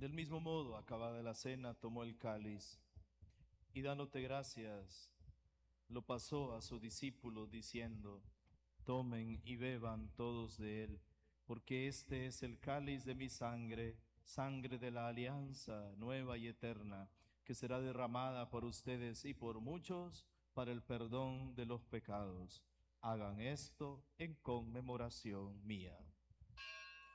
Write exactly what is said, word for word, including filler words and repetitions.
Del mismo modo, acabada la cena, tomó el cáliz y dándote gracias, lo pasó a sus discípulos diciendo, tomen y beban todos de él, porque este es el cáliz de mi sangre, sangre de la alianza nueva y eterna, que será derramada por ustedes y por muchos para el perdón de los pecados. Hagan esto en conmemoración mía.